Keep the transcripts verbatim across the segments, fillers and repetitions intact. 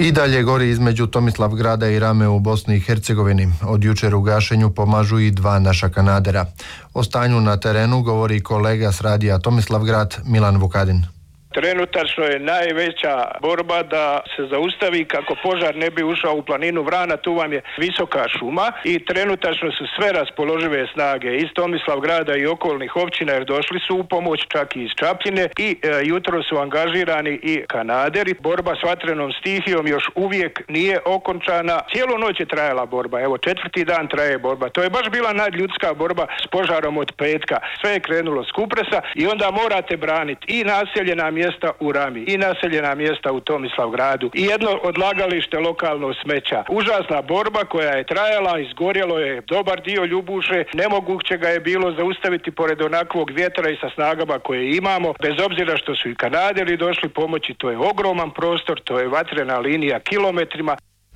I dalje gori između Tomislavgrada i Rame u Bosni i Hercegovini. Od jučer u gašenju pomažu i dva naša kanadera. O stanju na terenu govori kolega s radija Tomislavgrad Milan Vukadin. Trenutačno je najveća borba da se zaustavi kako požar ne bi ušao u planinu Vrana, tu vam je visoka šuma i trenutačno su sve raspoložive snage iz Tomislavgrada i okolnih općina jer došli su u pomoć čak i iz Čapljine i e, jutro su angažirani i kanaderi. Borba s vatrenom stihijom još uvijek nije okončana. Cijelu noć je trajala borba, evo četvrti dan traje borba. To je baš bila nadljudska borba s požarom od petka. Sve je krenulo s Kupresa i onda morate braniti i naseljena mjesta mjesta u Rami i naseljena mjesta u Tomislavgradu i jedno odlagalište lokalno smeća. Užasna borba koja je trajala, izgorjelo je dobar dio Ljubuše, nemoguće ga je bilo zaustaviti pored onakvog vjetra i sa snagama koje imamo, bez obzira što su i kanaderi došli pomoći, to je ogroman prostor, to je vatrena linija kilometrima.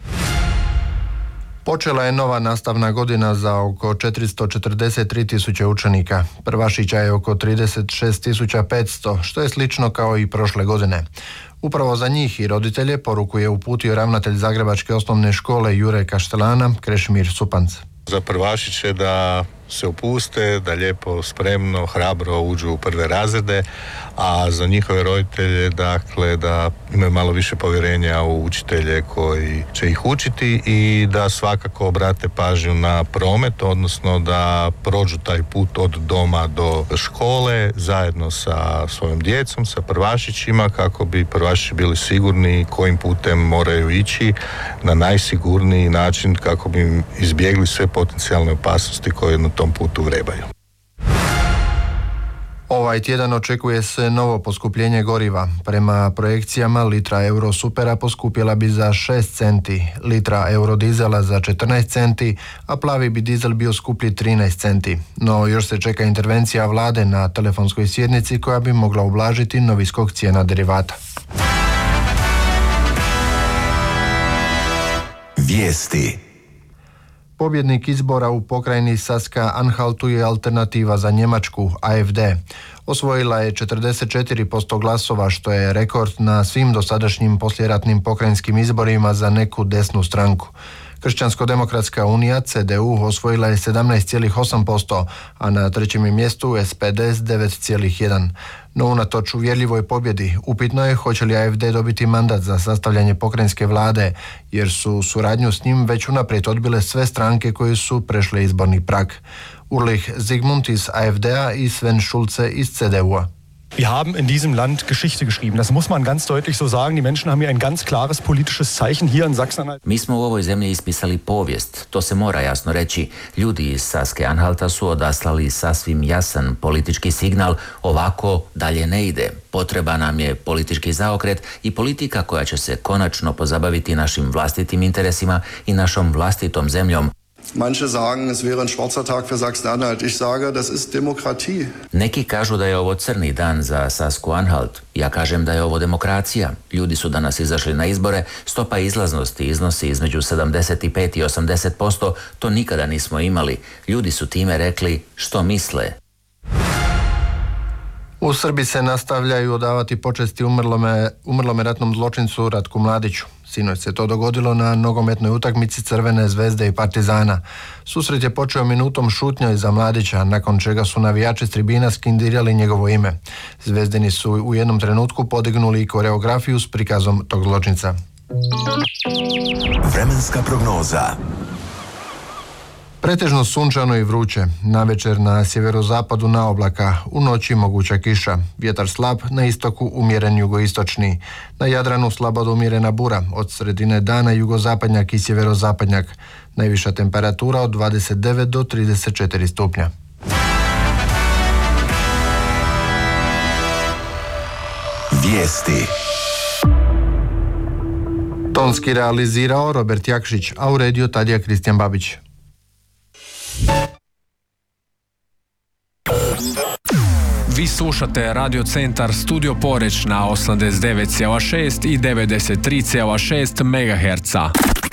Počela je nova nastavna godina za oko četiristo četrdeset tri tisuće učenika. Prvašića je oko trideset šest tisuća petsto, što je slično kao i prošle godine. Upravo za njih i roditelje poruku je uputio ravnatelj Zagrebačke osnovne škole Jure Kaštelana, Krešimir Supanc. Za prvašiće da se opuste, da lijepo, spremno, hrabro uđu u prve razrede, a za njihove roditelje, dakle, da imaju malo više povjerenja u učitelje koji će ih učiti i da svakako obrate pažnju na promet, odnosno da prođu taj put od doma do škole zajedno sa svojom djecom, sa prvašićima, kako bi prvašići bili sigurni kojim putem moraju ići na najsigurniji način kako bi izbjegli sve potencijalne opasnosti koje na tom putu vrebaju. Ovaj tjedan očekuje se novo poskupljenje goriva. Prema projekcijama litra Eurosupera poskupjela bi za šest centi, litra Eurodizela za četrnaest centi, a plavi bi dizel bio skuplji trinaest centi. No još se čeka intervencija vlade na telefonskoj sjednici koja bi mogla ublažiti novi skok cijena derivata. Vijesti. Pobjednik izbora u pokrajini Saska-Anhaltu je Alternativa za Njemačku, A F D. Osvojila je četrdeset četiri posto glasova, što je rekord na svim dosadašnjim poslijeratnim pokrajinskim izborima za neku desnu stranku. Kršćansko-demokratska unija, C D U, osvojila je sedamnaest zarez osam posto, a na trećem je mjestu S P D s devet zarez jedan. No unatoč uvjerljivoj pobjedi, upitno je hoće li A F D dobiti mandat za sastavljanje pokrajinske vlade, jer su suradnju s njim već unaprijed odbile sve stranke koje su prešle izborni prag. Ulrich Zygmunt iz A F D-a i Sven Schulze iz C D U-a. Wir haben in diesem Land Geschichte geschrieben. Das muss man ganz deutlich so sagen. Die Menschen haben hier ein ganz klares politisches Zeichen hier in Sachsen-Anhalt. Mi smo u ovoj zemlji ispisali povijest. To se mora jasno reći. Ljudi iz Saske-Anhalta su odaslali sasvim jasan politički signal. Ovako dalje ne ide. Potreba nam je politički zaokret i politika koja će se konačno pozabaviti našim vlastitim interesima i našom vlastitom zemljom. Manche sagen, es wäre ein schwarzer Tag für Sachsen-Anhalt. Ich sage, das ist Demokratie. Neki kažu da je ovo crni dan za Sasku-Anhalt. Ja kažem da je ovo demokracija. Ljudi su danas izašli na izbore, stopa izlaznosti iznosi između sedamdeset pet i osamdeset posto, to nikada nismo imali. Ljudi su time rekli što misle. U Srbiji se nastavljaju odavati počesti umrlome, umrlome ratnom zločincu Ratku Mladiću. Sinoć se to dogodilo na nogometnoj utakmici Crvene zvezde i Partizana. Susret je počeo minutom šutnje za Mladića, nakon čega su navijači s tribina skandirali njegovo ime. Zvezdeni su u jednom trenutku podignuli i koreografiju s prikazom tog zločinca. Vremenska prognoza. Pretežno sunčano i vruće, navečer na sjeverozapadu na oblaka, u noći moguća kiša, vjetar slab, na istoku umjeren jugoistočni, na Jadranu slabo do umjerena bura, od sredine dana jugozapadnjak i sjeverozapadnjak, najviša temperatura od dvadeset devet do trideset četiri stupnja. Vijesti. Tonski realizirao Robert Jakšić, a uredio Tadija Kristijan Babić. Vi slušate Radio Centar Studio Poreč na osamdeset devet zarez šest i devedeset tri zarez šest megaherca.